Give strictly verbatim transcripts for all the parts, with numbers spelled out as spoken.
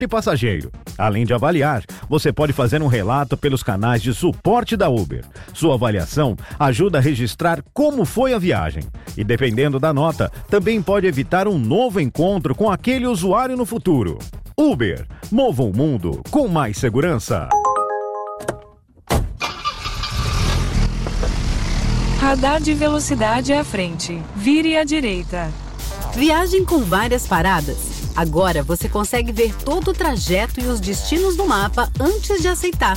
de passageiro. Além de avaliar, você pode fazer um relato pelos canais de suporte da Uber. Sua avaliação ajuda a registrar como foi a viagem. E dependendo da nota, também pode evitar um novo encontro com aquele usuário no futuro. Uber, mova o mundo com mais segurança. Radar de velocidade à frente. Vire à direita. Viagem com várias paradas. Agora você consegue ver todo o trajeto e os destinos no mapa antes de aceitar.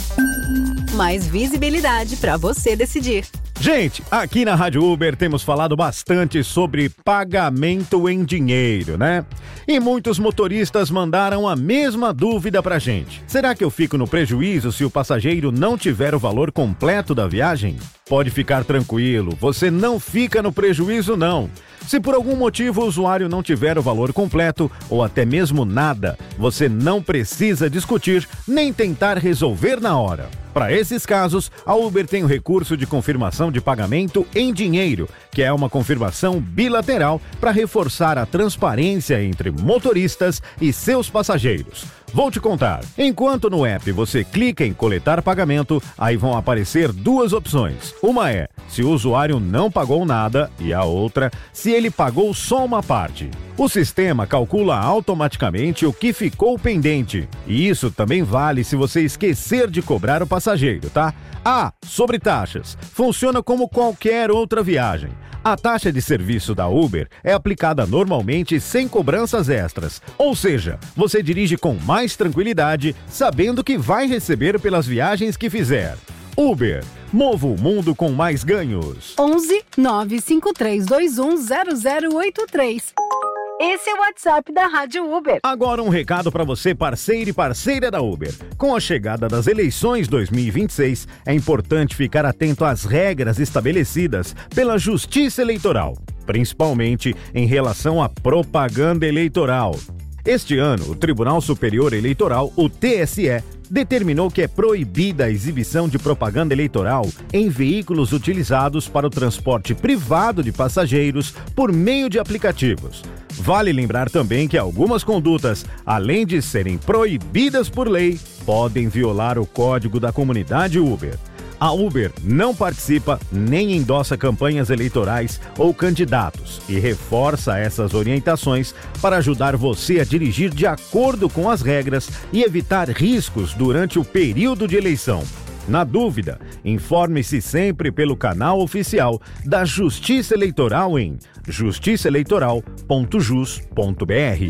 Mais visibilidade para você decidir. Gente, aqui na Rádio Uber temos falado bastante sobre pagamento em dinheiro, né? E muitos motoristas mandaram a mesma dúvida pra gente. Será que eu fico no prejuízo se o passageiro não tiver o valor completo da viagem? Pode ficar tranquilo, você não fica no prejuízo não. Se por algum motivo o usuário não tiver o valor completo ou até mesmo nada, você não precisa discutir nem tentar resolver na hora. Para esses casos, a Uber tem o recurso de confirmação de pagamento em dinheiro, que é uma confirmação bilateral para reforçar a transparência entre motoristas e seus passageiros. Vou te contar. Enquanto no app você clica em coletar pagamento, aí vão aparecer duas opções. Uma é se o usuário não pagou nada e a outra se ele pagou só uma parte. O sistema calcula automaticamente o que ficou pendente. E isso também vale se você esquecer de cobrar o passageiro, tá? Ah, sobre taxas. Funciona como qualquer outra viagem. A taxa de serviço da Uber é aplicada normalmente sem cobranças extras. Ou seja, você dirige com mais tranquilidade, sabendo que vai receber pelas viagens que fizer. Uber, mova o mundo com mais ganhos. onze nove cinco três dois um zero zero oito três. Esse é o WhatsApp da Rádio Uber. Agora um recado para você, parceiro e parceira da Uber. Com a chegada das eleições dois mil e vinte e seis, é importante ficar atento às regras estabelecidas pela Justiça Eleitoral, principalmente em relação à propaganda eleitoral. Este ano, o Tribunal Superior Eleitoral, o T S E, determinou que é proibida a exibição de propaganda eleitoral em veículos utilizados para o transporte privado de passageiros por meio de aplicativos. Vale lembrar também que algumas condutas, além de serem proibidas por lei, podem violar o código da comunidade Uber. A Uber não participa nem endossa campanhas eleitorais ou candidatos e reforça essas orientações para ajudar você a dirigir de acordo com as regras e evitar riscos durante o período de eleição. Na dúvida, informe-se sempre pelo canal oficial da Justiça Eleitoral em justiça eleitoral ponto jus ponto b r.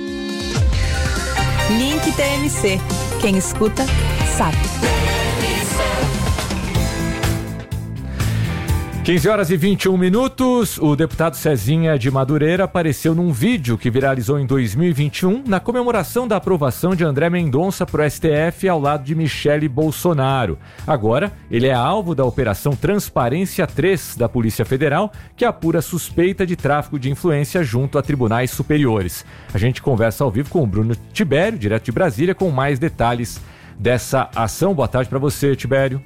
Link T M C. Quem escuta, sabe. quinze horas e vinte e um minutos, o deputado Cezinha de Madureira apareceu num vídeo que viralizou em dois mil e vinte e um na comemoração da aprovação de André Mendonça para o S T F ao lado de Michele Bolsonaro. Agora, ele é alvo da Operação Transparência três da Polícia Federal, que apura suspeita de tráfico de influência junto a tribunais superiores. A gente conversa ao vivo com o Bruno Tibério, direto de Brasília, com mais detalhes dessa ação. Boa tarde para você, Tibério.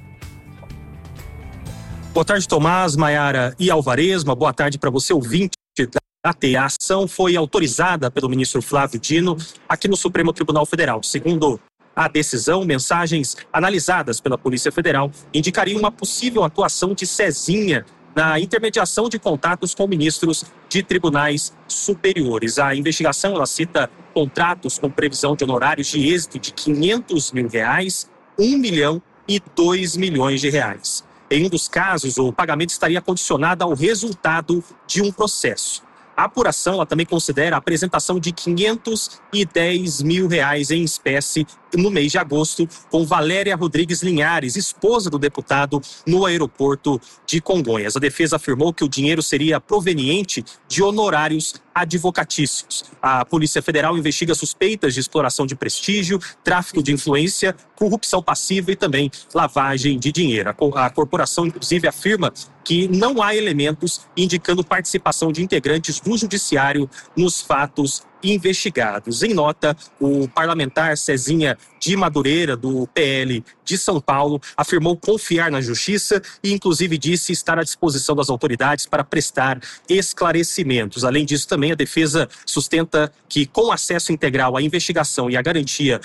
Boa tarde, Tomás, Maiara e Alvarez. Uma boa tarde para você, ouvinte da T. A ação foi autorizada pelo ministro Flávio Dino aqui no Supremo Tribunal Federal. Segundo a decisão, mensagens analisadas pela Polícia Federal indicariam uma possível atuação de Cezinha na intermediação de contatos com ministros de tribunais superiores. A investigação ela cita contratos com previsão de honorários de êxito de quinhentos mil reais, um milhão e dois milhões de reais. Em um dos casos, o pagamento estaria condicionado ao resultado de um processo. A apuração ela também considera a apresentação de quinhentos e dez mil reais em espécie no mês de agosto com Valéria Rodrigues Linhares, esposa do deputado, no aeroporto de Congonhas. A defesa afirmou que o dinheiro seria proveniente de honorários advocatícios. A Polícia Federal investiga suspeitas de exploração de prestígio, tráfico de influência, corrupção passiva e também lavagem de dinheiro. A corporação, inclusive, afirma que não há elementos indicando participação de integrantes do judiciário nos fatos investigados. Em nota, o parlamentar Cezinha de Madureira, do P L de São Paulo, afirmou confiar na justiça e, inclusive, disse estar à disposição das autoridades para prestar esclarecimentos. Além disso, também a defesa sustenta que, com acesso integral à investigação e à garantia